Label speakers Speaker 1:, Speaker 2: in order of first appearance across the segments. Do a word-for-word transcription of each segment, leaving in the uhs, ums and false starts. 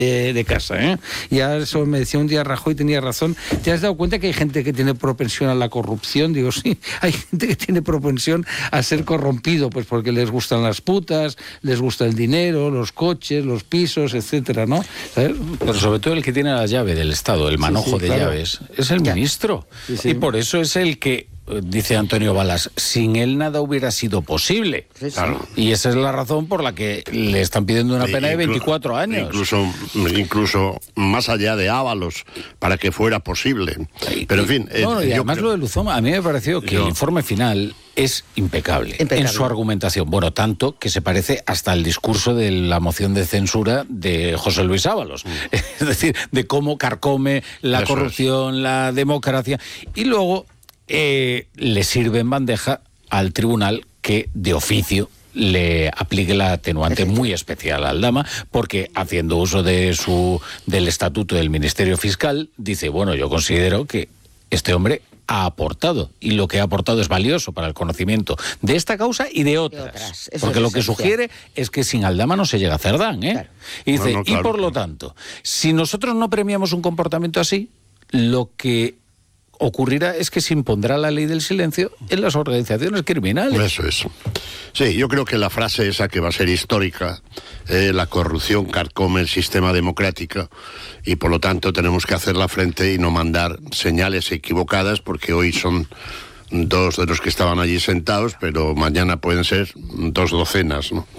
Speaker 1: de, de casa, ¿eh? Ya eso me decía un día Rajoy, tenía razón. ¿Te has dado cuenta que hay gente que tiene propensión a la corrupción? Digo, sí, hay gente que tiene propensión a ser corrompido, pues porque les gustan las putas, les gusta el dinero, los coches, los pisos, etcétera, ¿no? ¿Sabes?
Speaker 2: Pero sobre todo el que tiene la llave del Estado, el manojo sí, sí, de claro. llaves, es el ya. ministro. Sí, sí. Y por eso es el que, dice Antonio Balas, sin él nada hubiera sido posible. Sí, sí. Claro. Y esa es la razón por la que le están pidiendo una pena de veinticuatro años.
Speaker 3: Incluso, incluso más allá de Ábalos, para que fuera posible. Pero en fin...
Speaker 2: Eh, no, y además creo... lo de Luzón, a mí me pareció que yo... el informe final es impecable, impecable en su argumentación. Bueno, tanto que se parece hasta el discurso de la moción de censura de José Luis Ábalos. Mm. Es decir, de cómo carcome la Eso corrupción, es. la democracia. Y luego... Eh, le sirve en bandeja al tribunal que de oficio le aplique la atenuante muy especial a Aldama, porque haciendo uso de su del estatuto del Ministerio Fiscal, dice, bueno, yo considero que este hombre ha aportado, y lo que ha aportado es valioso para el conocimiento de esta causa y de otras, de otras. Porque es lo que sugiere es que sin Aldama no se llega a Cerdán, ¿eh? Claro. Y dice, no, no, claro, y por lo tanto, si nosotros no premiamos un comportamiento así, lo que ocurrirá es que se impondrá la ley del silencio en las organizaciones criminales.
Speaker 3: Eso es. Sí, yo creo que la frase esa que va a ser histórica, eh, la corrupción carcome el sistema democrático, y por lo tanto tenemos que hacerla frente y no mandar señales equivocadas, porque hoy son dos de los que estaban allí sentados, pero mañana pueden ser dos docenas, ¿no?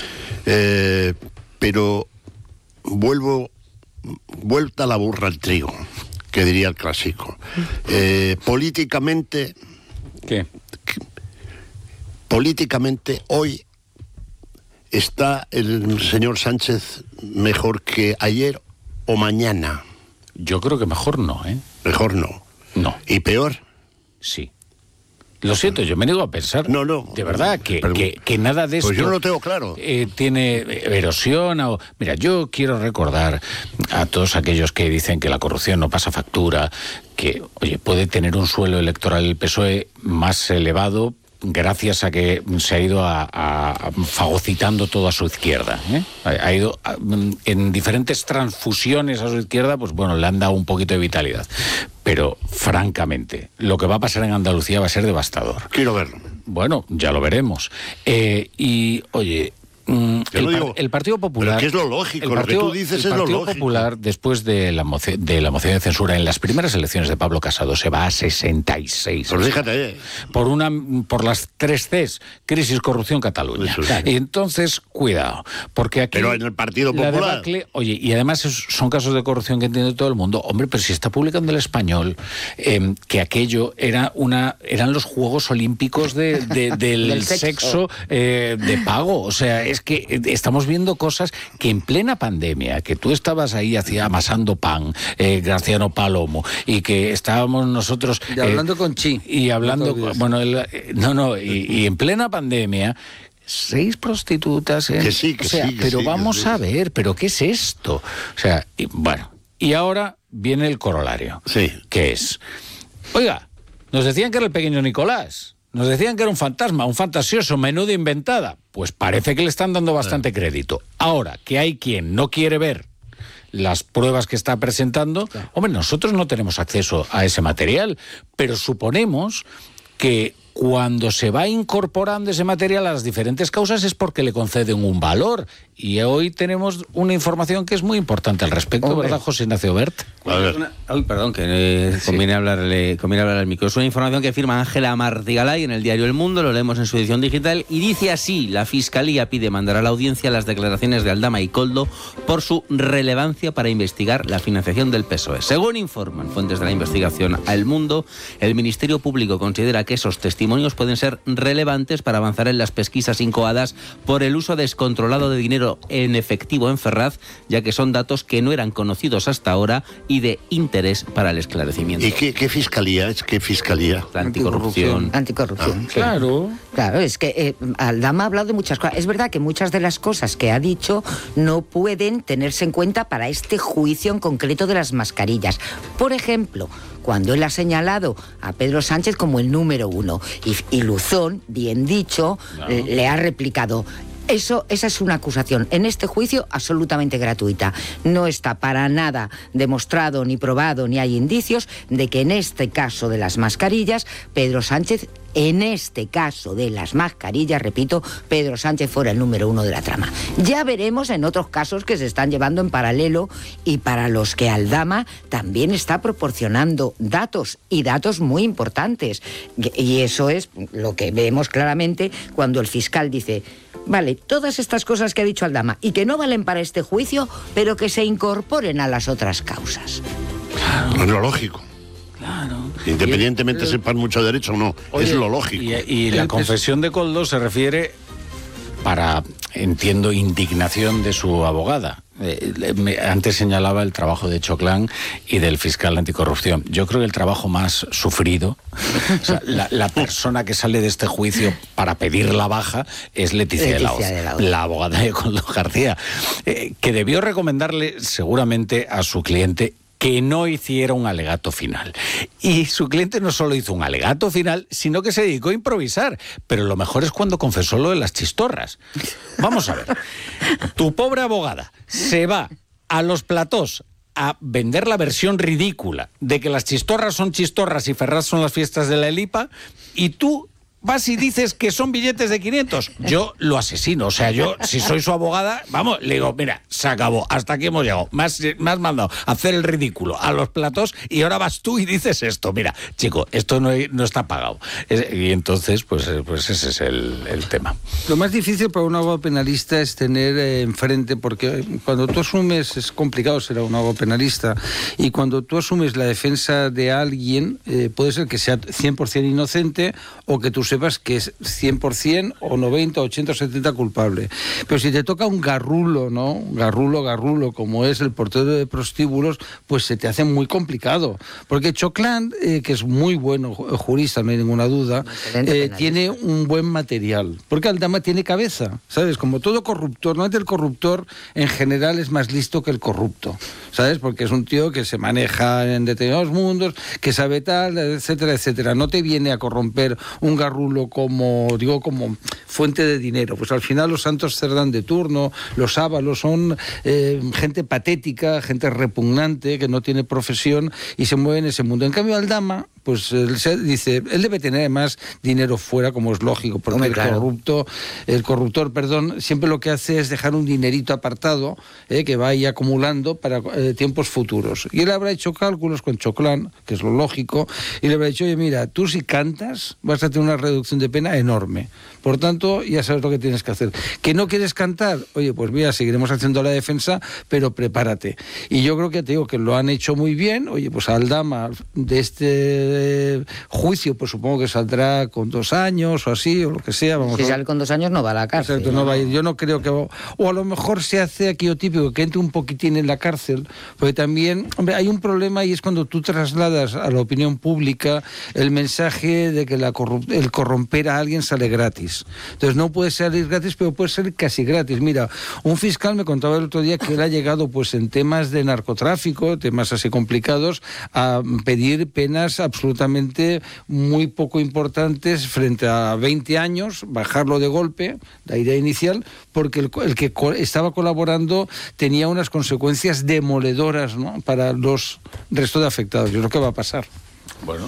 Speaker 3: Eh, pero vuelvo, vuelta la burra al trigo, que diría el clásico. Eh, políticamente...
Speaker 2: ¿Qué?
Speaker 3: Políticamente, hoy está el señor Sánchez mejor que ayer o mañana.
Speaker 2: Yo creo que mejor no, ¿eh?
Speaker 3: Mejor no.
Speaker 2: No.
Speaker 3: ¿Y peor?
Speaker 2: Sí. Lo siento, yo me niego a pensar,
Speaker 3: no, no,
Speaker 2: de verdad, que,
Speaker 3: pero,
Speaker 2: que, que nada de esto...
Speaker 3: Pues yo no lo tengo claro.
Speaker 2: Eh, tiene erosión o... Mira, yo quiero recordar a todos aquellos que dicen que la corrupción no pasa factura, que, oye, puede tener un suelo electoral el P S O E más elevado gracias a que se ha ido a, a, a fagocitando todo a su izquierda, ¿eh? Ha, ha ido a, en diferentes transfusiones a su izquierda, pues bueno, le han dado un poquito de vitalidad. Pero, francamente, lo que va a pasar en Andalucía va a ser devastador.
Speaker 3: Quiero verlo.
Speaker 2: Bueno, ya lo veremos. Eh, y, oye... Mm, el,
Speaker 3: digo,
Speaker 2: par, el Partido Popular...
Speaker 3: Pero que es lo lógico, partido, lo que tú dices es lo lógico.
Speaker 2: El Partido Popular, después de la, moción, de la moción de censura en las primeras elecciones de Pablo Casado, se va a sesenta y seis.
Speaker 3: Pues fíjate. Eh.
Speaker 2: Por, una, por las tres Cs, crisis, corrupción, Cataluña. Eso, claro. Y entonces, cuidado, porque aquí...
Speaker 3: Pero en el Partido Popular...
Speaker 2: Debacle, oye, y además es, son casos de corrupción que entiende todo el mundo. Hombre, pero si está publicando El Español, eh, que aquello era una eran los Juegos Olímpicos de, de, del, del sexo, sexo eh, de pago. O sea, es que estamos viendo cosas que en plena pandemia, que tú estabas ahí hacia, amasando pan, eh, Graciano Palomo, y que estábamos nosotros...
Speaker 1: Y hablando
Speaker 2: eh,
Speaker 1: con Chi.
Speaker 2: Y hablando... Con, bueno, el, eh, no, no, y, y en plena pandemia... Seis prostitutas, ¿eh?
Speaker 3: Que sí, que
Speaker 2: o sea,
Speaker 3: sí, que
Speaker 2: pero
Speaker 3: sí,
Speaker 2: vamos
Speaker 3: que sí.
Speaker 2: a ver, ¿pero qué es esto? O sea, y, bueno, y ahora viene el corolario.
Speaker 3: Sí.
Speaker 2: Que es, oiga, nos decían que era el pequeño Nicolás, nos decían que era un fantasma, un fantasioso, menudo inventada. Pues parece que le están dando bastante crédito. Ahora, que hay quien no quiere ver las pruebas que está presentando, claro. Hombre, nosotros no tenemos acceso a ese material, pero suponemos que cuando se va incorporando ese material a las diferentes causas es porque le conceden un valor. Y hoy tenemos una información que es muy importante al respecto, Hombre. ¿verdad, José Ignacio Bert?
Speaker 4: A ver. Una, ay, perdón, que eh, sí. conviene, hablarle, conviene hablar al micro. Es una información que firma Ángela Martigalay en el diario El Mundo, lo leemos en su edición digital, y dice así: la Fiscalía pide mandar a la audiencia las declaraciones de Aldama y Koldo por su relevancia para investigar la financiación del P S O E. Según informan fuentes de la investigación a El Mundo, el Ministerio Público considera que esos testimonios pueden ser relevantes para avanzar en las pesquisas incoadas por el uso descontrolado de dinero en efectivo en Ferraz, ya que son datos que no eran conocidos hasta ahora y de interés para el esclarecimiento.
Speaker 3: ¿Y qué, qué fiscalía es? ¿Qué fiscalía?
Speaker 4: La anticorrupción.
Speaker 5: Anticorrupción.
Speaker 2: Ah, claro.
Speaker 5: Claro, es que eh, Aldama ha hablado de muchas cosas. Es verdad que muchas de las cosas que ha dicho no pueden tenerse en cuenta para este juicio en concreto de las mascarillas. Por ejemplo, cuando él ha señalado a Pedro Sánchez como el número uno y, y Luzón, bien dicho, no. le ha replicado: Eso, esa es una acusación en este juicio absolutamente gratuita. No está para nada demostrado ni probado ni hay indicios de que en este caso de las mascarillas Pedro Sánchez, en este caso de las mascarillas, repito, Pedro Sánchez fuera el número uno de la trama. Ya veremos en otros casos que se están llevando en paralelo y para los que Aldama también está proporcionando datos y datos muy importantes. Y eso es lo que vemos claramente cuando el fiscal dice: vale, todas estas cosas que ha dicho Aldama y que no valen para este juicio, pero que se incorporen a las otras causas.
Speaker 3: Claro. Es lo lógico.
Speaker 2: Claro.
Speaker 3: Independientemente el, sepan mucho derecho o no, oye, es lo lógico.
Speaker 2: Y, y la confesión de Koldo se refiere para, entiendo, indignación de su abogada. Eh, me, antes señalaba el trabajo de Choclán y del fiscal anticorrupción. Yo creo que el trabajo más sufrido, o sea, la, la persona que sale de este juicio para pedir la baja es Leticia, Leticia de la Hoz, la abogada de Koldo García, eh, que debió recomendarle seguramente a su cliente que no hiciera un alegato final. Y su cliente no solo hizo un alegato final, sino que se dedicó a improvisar. Pero lo mejor es cuando confesó lo de las chistorras. Vamos a ver. Tu pobre abogada se va a los platós a vender la versión ridícula de que las chistorras son chistorras y Ferraz son las fiestas de la Elipa, y tú vas y dices que son billetes de quinientos. Yo lo asesino. O sea, yo, si soy su abogada, vamos, le digo, mira, se acabó, hasta aquí hemos llegado. Me has, me has mandado a hacer el ridículo a los platos y ahora vas tú y dices esto. Mira, chico, esto no, no está pagado. Y entonces, pues, pues ese es el, el tema.
Speaker 1: Lo más difícil para un abogado penalista es tener eh, enfrente, porque cuando tú asumes, es complicado ser un abogado penalista, y cuando tú asumes la defensa de alguien, eh, puede ser que sea cien por ciento inocente o que tú sepas que es cien por ciento o noventa, ochenta o setenta culpable. Pero si te toca un garrulo, ¿no? Garrulo, garrulo, como es el portero de prostíbulos, pues se te hace muy complicado. Porque Choclán, eh, que es muy bueno jurista, no hay ninguna duda, eh, tiene un buen material. Porque Aldama tiene cabeza, ¿sabes? Como todo corruptor, normalmente el corruptor en general es más listo que el corrupto, ¿sabes? Porque es un tío que se maneja en determinados mundos, que sabe tal, etcétera, etcétera. No te viene a corromper un garrulo como, digo, como fuente de dinero. Pues al final los Santos Cerdán de turno, los Ábalos son eh, gente patética, gente repugnante, que no tiene profesión y se mueve en ese mundo. En cambio, Aldama, pues él se dice, él debe tener además dinero fuera, como es lógico, porque Hombre, el claro. corrupto, el corruptor, perdón, siempre lo que hace es dejar un dinerito apartado, eh, que va ahí acumulando para eh, tiempos futuros. Y él habrá hecho cálculos con Choclán, que es lo lógico, y le habrá dicho, oye, mira, tú si cantas vas a tener una reducción de pena enorme. Por tanto, ya sabes lo que tienes que hacer. ¿Que no quieres cantar? Oye, pues mira, seguiremos haciendo la defensa, pero prepárate. Y yo creo que te digo que lo han hecho muy bien. Oye, pues Aldama de este juicio, pues supongo que saldrá con dos años o así, o lo que sea. Vamos
Speaker 5: si
Speaker 1: a...
Speaker 5: sale con dos años no va a la cárcel.
Speaker 1: Exacto, no va a ir. Yo no creo que... O a lo mejor se hace aquí lo típico, que entre un poquitín en la cárcel, porque también, hombre, hay un problema y es cuando tú trasladas a la opinión pública el mensaje de que la corrup... el corromper a alguien sale gratis. Entonces no puede salir gratis, pero puede ser casi gratis. Mira, un fiscal me contaba el otro día que él ha llegado pues en temas de narcotráfico, temas así complicados, a pedir penas absolutamente muy poco importantes frente a veinte años, bajarlo de golpe, la idea inicial, porque el, el que co- estaba colaborando tenía unas consecuencias demoledoras, ¿no?, para los restos de afectados. Yo creo que va a pasar.
Speaker 2: Bueno,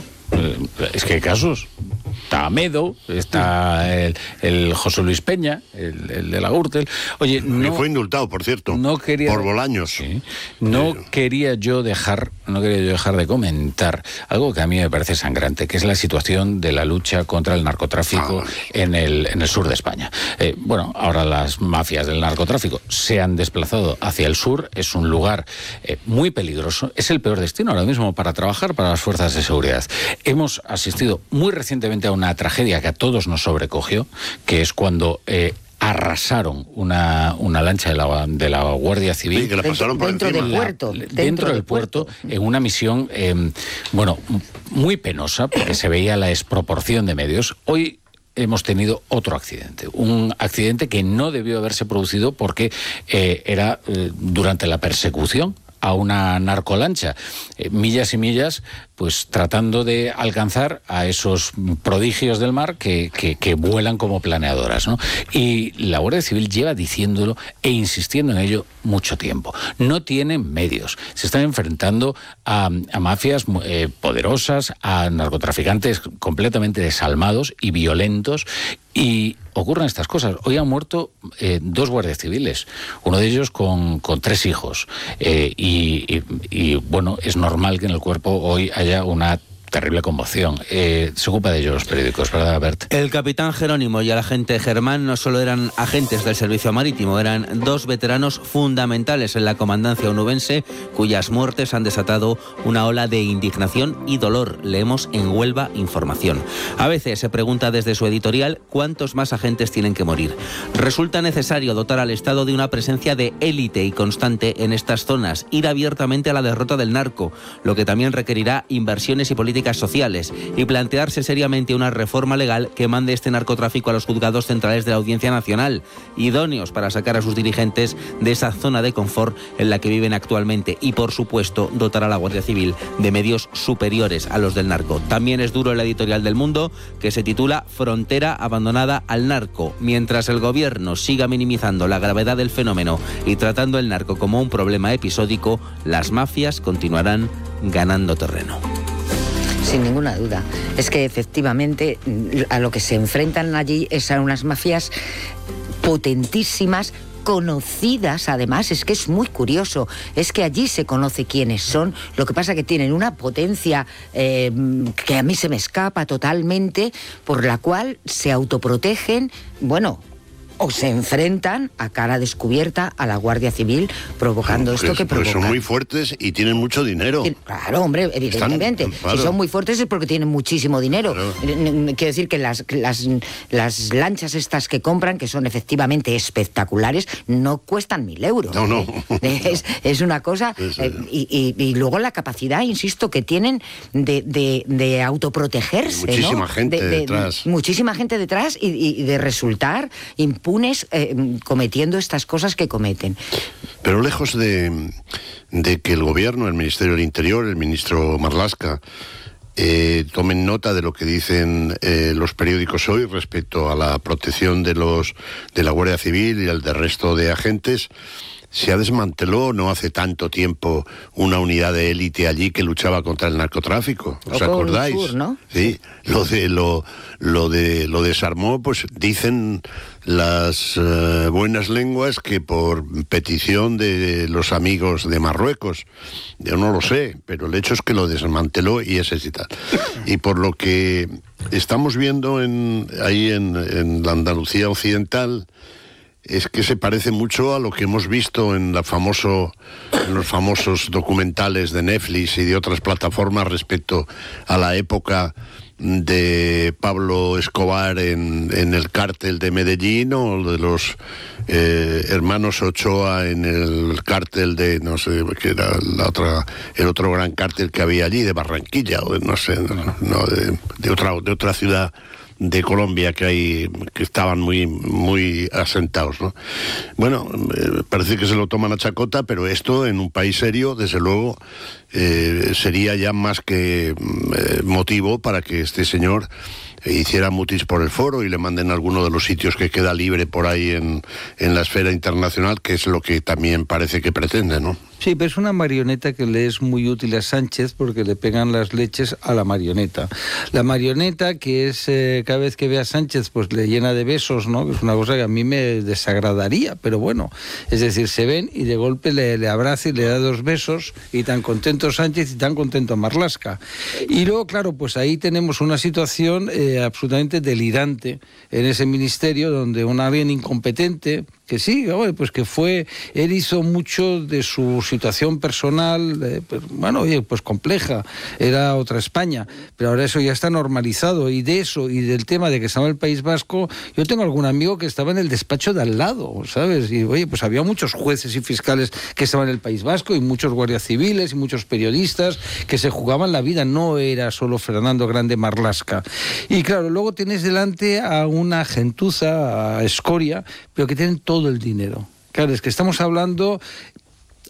Speaker 2: es que hay casos. Está Amedo, está el, el José Luis Peña, el, el de la Gürtel. Oye, no...
Speaker 3: Y fue indultado, por cierto,
Speaker 2: no quería,
Speaker 3: por Bolaños.
Speaker 2: Sí, no sí. quería yo dejar, no quería yo dejar de comentar algo que a mí me parece sangrante, que es la situación de la lucha contra el narcotráfico ah. en, el, en el sur de España. Eh, bueno, ahora las mafias del narcotráfico se han desplazado hacia el sur, es un lugar eh, muy peligroso, es el peor destino ahora mismo para trabajar para las fuerzas de seguridad. Hemos asistido muy recientemente a una tragedia que a todos nos sobrecogió, que es cuando eh, arrasaron una, una lancha de la, de la Guardia Civil.
Speaker 3: Sí, que la pasaron por
Speaker 5: dentro
Speaker 3: encima.
Speaker 5: del puerto.
Speaker 2: La,
Speaker 5: dentro,
Speaker 2: dentro del
Speaker 5: del
Speaker 2: puerto,
Speaker 5: puerto,
Speaker 2: en una misión, eh, bueno, muy penosa, porque se veía la desproporción de medios. Hoy hemos tenido otro accidente, un accidente que no debió haberse producido porque eh, era eh, durante la persecución a una narcolancha, eh, millas y millas, pues tratando de alcanzar a esos prodigios del mar que, que, que vuelan como planeadoras, ¿no? Y la Guardia Civil lleva diciéndolo e insistiendo en ello mucho tiempo. No tienen medios, se están enfrentando a, a mafias eh, poderosas, a narcotraficantes completamente desalmados y violentos, y ocurren estas cosas. Hoy han muerto eh, dos guardias civiles, uno de ellos con, con tres hijos, eh, y, y, y bueno, es normal que en el cuerpo hoy haya una terrible conmoción. Eh, se ocupa de ello los periódicos, ¿verdad, Bert?
Speaker 4: El capitán Jerónimo y el agente Germán no solo eran agentes del servicio marítimo, eran dos veteranos fundamentales en la comandancia onubense, cuyas muertes han desatado una ola de indignación y dolor. Leemos en Huelva Información. A veces se pregunta desde su editorial cuántos más agentes tienen que morir. Resulta necesario dotar al Estado de una presencia de élite y constante en estas zonas, ir abiertamente a la derrota del narco, lo que también requerirá inversiones y políticas sociales, y plantearse seriamente una reforma legal que mande este narcotráfico a los juzgados centrales de la Audiencia Nacional, idóneos para sacar a sus dirigentes de esa zona de confort en la que viven actualmente, y por supuesto dotar a la Guardia Civil de medios superiores a los del narco. También es duro el editorial del Mundo, que se titula Frontera abandonada al narco. Mientras el gobierno siga minimizando la gravedad del fenómeno y tratando el narco como un problema episódico, las mafias continuarán ganando terreno.
Speaker 5: Sin ninguna duda. Es que efectivamente a lo que se enfrentan allí es a unas mafias potentísimas, conocidas además. Es que es muy curioso, es que allí se conoce quiénes son, lo que pasa es que tienen una potencia eh, que a mí se me escapa totalmente, por la cual se autoprotegen, bueno, o se enfrentan a cara descubierta a la Guardia Civil, provocando
Speaker 3: no,
Speaker 5: esto
Speaker 3: pues,
Speaker 5: que provoca.
Speaker 3: Pues son muy fuertes y tienen mucho dinero.
Speaker 5: Claro, hombre, evidentemente. Están, claro. Si son muy fuertes es porque tienen muchísimo dinero. Claro. Quiero decir que las, las, las lanchas estas que compran, que son efectivamente espectaculares, no cuestan mil euros.
Speaker 3: No, no.
Speaker 5: Es, es una cosa...
Speaker 3: Sí, sí.
Speaker 5: Eh, y, y, y luego la capacidad, insisto, que tienen de, de, de autoprotegerse,
Speaker 3: muchísima
Speaker 5: ¿no?
Speaker 3: gente
Speaker 5: de, de,
Speaker 3: detrás.
Speaker 5: Muchísima gente detrás y, y de resultar impunes eh, cometiendo estas cosas que cometen.
Speaker 3: Pero lejos de, de que el gobierno, el Ministerio del Interior, el ministro Marlaska, eh, tomen nota de lo que dicen eh, los periódicos hoy respecto a la protección de los de la Guardia Civil y el del resto de agentes, se ha desmanteló no hace tanto tiempo una unidad de élite allí que luchaba contra el narcotráfico. ¿Os
Speaker 5: Ojo
Speaker 3: acordáis?
Speaker 5: Sur, ¿no?
Speaker 3: Sí, lo de lo lo de lo desarmó, pues dicen las uh, buenas lenguas que por petición de los amigos de Marruecos. Yo no lo sé, pero el hecho es que lo desmanteló y ese y tal. Y por lo que estamos viendo en ahí en, en la Andalucía occidental, es que se parece mucho a lo que hemos visto en, la famoso, en los famosos documentales de Netflix y de otras plataformas respecto a la época de Pablo Escobar en, en el cártel de Medellín, o de los eh, hermanos Ochoa en el cártel de, no sé, que era la otra, el otro gran cártel que había allí, de Barranquilla, o de, no sé, no, no, de, de, otra, de otra ciudad de Colombia que hay, que estaban muy muy asentados, ¿no? Bueno, eh, parece que se lo toman a chacota, pero esto en un país serio, desde luego, eh, sería ya más que eh, motivo para que este señor hiciera mutis por el foro y le manden a alguno de los sitios que queda libre por ahí en, en la esfera internacional, que es lo que también parece que pretende, ¿no?
Speaker 1: Sí, pero es una marioneta que le es muy útil a Sánchez porque le pegan las leches a la marioneta. La marioneta que es, eh, cada vez que ve a Sánchez, pues le llena de besos, ¿no? Que es una cosa que a mí me desagradaría, pero bueno, es decir, se ven y de golpe le, le abraza y le da dos besos, y tan contento Sánchez y tan contento Marlaska. Y luego, claro, pues ahí tenemos una situación eh, absolutamente delirante en ese ministerio, donde un alguien incompetente, que sí, oye, pues que fue, él hizo mucho de su situación personal, eh, pues, bueno, oye, pues compleja, era otra España, pero ahora eso ya está normalizado, y de eso, y del tema de que estaba en el País Vasco, yo tengo algún amigo que estaba en el despacho de al lado, ¿sabes? Y oye, pues había muchos jueces y fiscales que estaban en el País Vasco, y muchos guardias civiles, y muchos periodistas que se jugaban la vida, no era solo Fernando Grande Marlaska. Y claro, luego tienes delante a una gentuza, a escoria, pero que tienen todo el dinero. Claro, es que estamos hablando...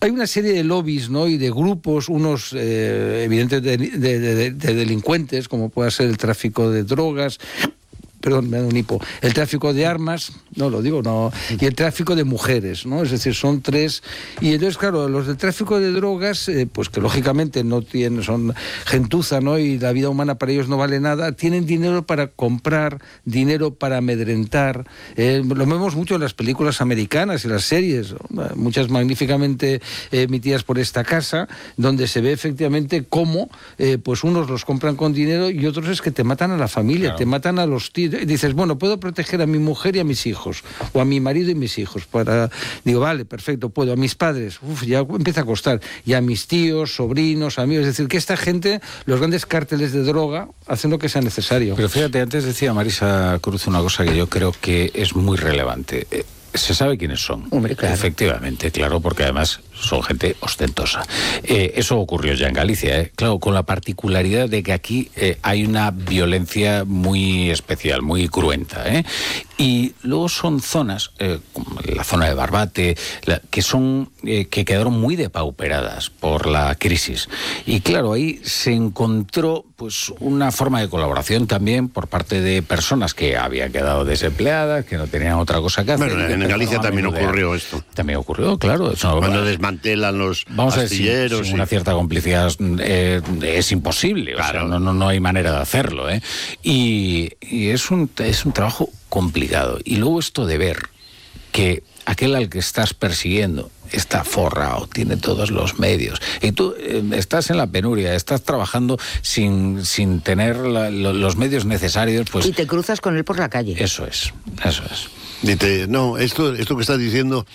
Speaker 1: hay una serie de lobbies, ¿no? Y de grupos, unos eh, evidentes de, de, de, de delincuentes, como puede ser el tráfico de drogas, perdón, me da un hipo, el tráfico de armas, no lo digo, no, y el tráfico de mujeres, ¿no? Es decir, son tres, y entonces, claro, los del tráfico de drogas, eh, pues que lógicamente no tienen, son gentuza, ¿no? Y la vida humana para ellos no vale nada, tienen dinero para comprar, dinero para amedrentar, eh, lo vemos mucho en las películas americanas y las series, muchas magníficamente eh, emitidas por esta casa, donde se ve efectivamente cómo, eh, pues unos los compran con dinero y otros es que te matan a la familia, claro. Te matan a los tíos. Dices, bueno, puedo proteger a mi mujer y a mis hijos, o a mi marido y mis hijos, para, digo, vale, perfecto, puedo, a mis padres, uf, ya empieza a costar, y a mis tíos, sobrinos, amigos, es decir, que esta gente, los grandes cárteles de droga, hacen lo que sea necesario.
Speaker 2: Pero fíjate, antes decía Marisa Cruz una cosa que yo creo que es muy relevante. Se sabe quiénes son.
Speaker 5: Hombre, claro.
Speaker 2: Efectivamente, claro, porque además son gente ostentosa. Eh, eso ocurrió ya en Galicia, ¿eh? Claro, con la particularidad de que aquí eh, hay una violencia muy especial, muy cruenta, ¿eh? Y luego son zonas, eh, como la zona de Barbate, la, que son eh, que quedaron muy depauperadas por la crisis. Y claro, ahí se encontró pues una forma de colaboración también por parte de personas que habían quedado desempleadas, que no tenían otra cosa que hacer.
Speaker 3: Bueno, en Galicia también ocurrió esto.
Speaker 2: También ocurrió, claro. Eso,
Speaker 3: Cuando desmantelan los
Speaker 2: vamos
Speaker 3: astilleros.
Speaker 2: A ver, sin, sin una cierta complicidad eh, es imposible. Claro. O sea, no, no, no hay manera de hacerlo, ¿eh? Y, y es un es un trabajo complicado. Y luego esto de ver que aquel al que estás persiguiendo está forrado, tiene todos los medios, y tú eh, estás en la penuria, estás trabajando sin, sin tener la, lo, los medios necesarios, pues...
Speaker 5: Y te cruzas con él por la calle.
Speaker 2: Eso es, eso es.
Speaker 3: Dite, no, esto, esto que estás diciendo,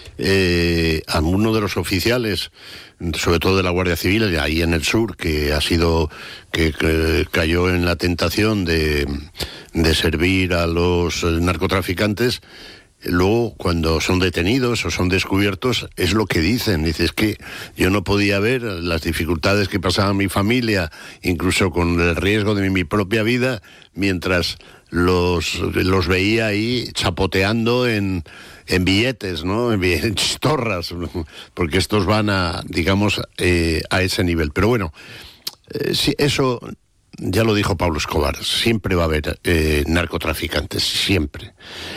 Speaker 3: eh, alguno de los oficiales, sobre todo de la Guardia Civil, ahí en el sur, que ha sido, que, que cayó en la tentación de, de servir a los narcotraficantes, luego cuando son detenidos o son descubiertos es lo que dicen, dices que yo no podía ver las dificultades que pasaba mi familia, incluso con el riesgo de mi propia vida, mientras los, los veía ahí chapoteando en, en billetes, ¿no? En, en chistorras, porque estos van a, digamos, eh, a ese nivel. Pero bueno, eh, sí, eso ya lo dijo Pablo Escobar, siempre va a haber eh, narcotraficantes, siempre.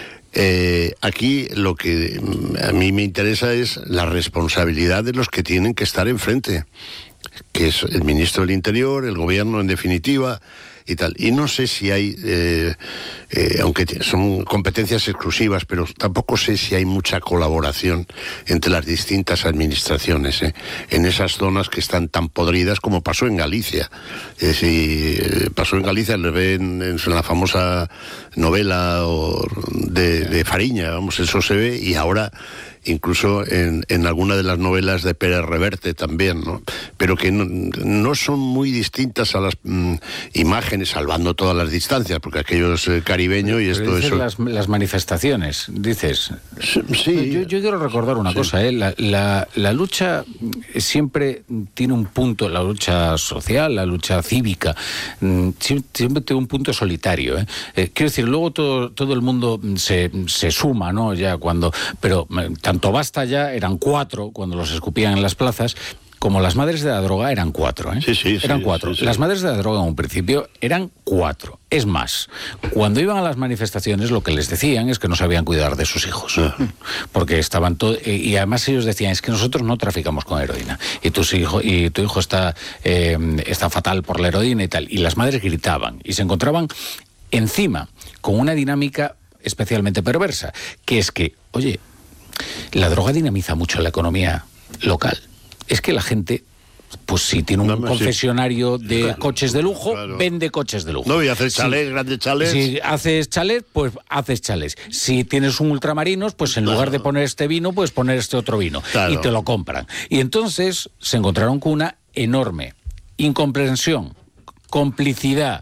Speaker 3: Eh, aquí lo que a mí me interesa es la responsabilidad de los que tienen que estar enfrente, que es el ministro del Interior, el gobierno en definitiva y tal. Y no sé si hay, eh, eh, aunque son competencias exclusivas, pero tampoco sé si hay mucha colaboración entre las distintas administraciones, ¿eh? En esas zonas que están tan podridas como pasó en Galicia. Eh, si eh, pasó en Galicia, le ven en, en la famosa novela o de, de Fariña, vamos, eso se ve, y ahora incluso en, en alguna de las novelas de Pérez Reverte también, ¿no? Pero que no, no son muy distintas a las mm, imágenes, salvando todas las distancias, porque aquello es eh, caribeño y esto es...
Speaker 2: Las, las manifestaciones, dices...
Speaker 3: Sí.
Speaker 2: Yo, yo quiero recordar una sí. cosa, ¿eh? La, la, la lucha siempre tiene un punto, la lucha social, la lucha cívica, siempre, siempre tiene un punto solitario, ¿eh? Eh, quiero decir, luego todo, todo el mundo se, se suma, ¿no? Ya cuando... Pero... Tanto Basta ya eran cuatro cuando los escupían en las plazas, como las madres de la droga eran cuatro, ¿eh?
Speaker 3: Sí, sí,
Speaker 2: eran
Speaker 3: sí,
Speaker 2: cuatro.
Speaker 3: Sí, sí.
Speaker 2: Las madres de la droga en un principio eran cuatro. Es más, cuando iban a las manifestaciones lo que les decían es que no sabían cuidar de sus hijos. Uh-huh. Porque estaban todos... Y además ellos decían, es que nosotros no traficamos con heroína. Y tu hijo, y tu hijo está, eh, está fatal por la heroína y tal. Y las madres gritaban y se encontraban encima con una dinámica especialmente perversa, que es que, oye... La droga dinamiza mucho la economía local. Es que la gente, pues si tiene un no, concesionario sí. de claro, coches de lujo, claro. vende coches de lujo.
Speaker 3: No, y haces chalés,
Speaker 2: si,
Speaker 3: grandes chalés.
Speaker 2: Si haces chalés, pues haces chalés. Si tienes un ultramarinos, pues en claro. lugar de poner este vino, puedes poner este otro vino. Claro. Y te lo compran. Y entonces se encontraron con una enorme incomprensión, complicidad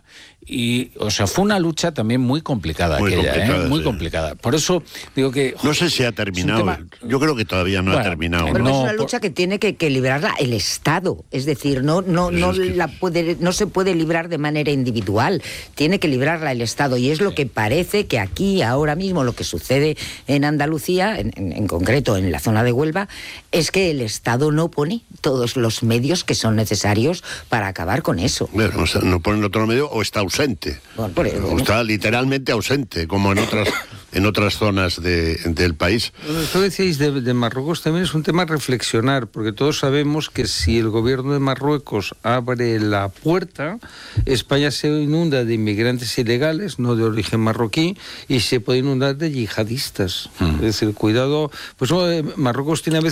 Speaker 2: Y, o sea, fue una lucha también muy complicada
Speaker 3: muy
Speaker 2: aquella,
Speaker 3: complicada,
Speaker 2: ¿eh? Muy
Speaker 3: sí.
Speaker 2: complicada. Por eso digo que...
Speaker 3: No sé si ha terminado.
Speaker 2: tema...
Speaker 3: Yo creo que todavía no
Speaker 2: bueno,
Speaker 3: ha terminado.
Speaker 5: Pero
Speaker 2: no,
Speaker 5: es una
Speaker 2: por...
Speaker 5: lucha que tiene que, que librarla el Estado. Es decir, no, no, no,
Speaker 3: es que...
Speaker 5: la puede, no se puede librar de manera individual. Tiene que librarla el Estado. Y es lo que parece que aquí, ahora mismo, lo que sucede en Andalucía, en, en, en concreto en la zona de Huelva, es que el Estado no pone todos los medios que son necesarios para acabar con eso.
Speaker 3: Bueno, o sea, no pone otro medio o está ausente.
Speaker 5: Bueno, por eso,
Speaker 3: o está literalmente ausente, como en otras en otras zonas de, del país.
Speaker 1: Esto que decíais de, de Marruecos también es un tema a reflexionar, porque todos sabemos que si el gobierno de Marruecos abre la puerta, España se inunda de inmigrantes ilegales, no de origen marroquí, y se puede inundar de yihadistas. Hmm. Es decir, cuidado, pues Marruecos tiene a veces